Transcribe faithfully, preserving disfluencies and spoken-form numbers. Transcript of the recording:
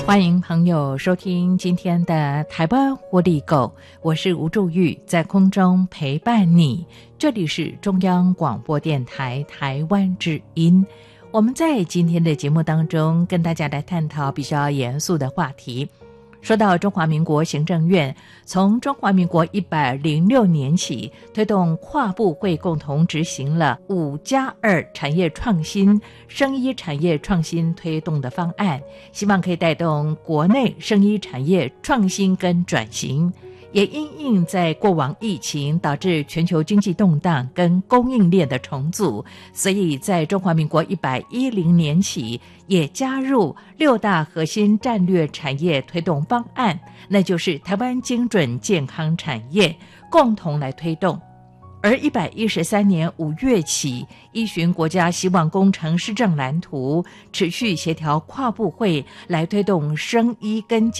欢迎朋友收听今天的台湾活力狗，我是吴祝玉，在空中陪伴你。这里是中央广播电台台湾之音。我们在今天的节目当中跟大家来探讨比较严肃的话题。说到中华民国行政院，从中华民国一百零六年起，推动跨部会共同执行了五加二产业创新、生医产业创新推动的方案，希望可以带动国内生医产业创新跟转型。也因应在过往疫情导致全球经济动荡跟供应链的重组，所以在中华民国一百一十年起也加入六大核心战略产业推动方案，那就是台湾精准健康产业共同来推动。而一百一十三年五月起，依循国家希望工程施政蓝图，持续协调跨部会来推动生医跟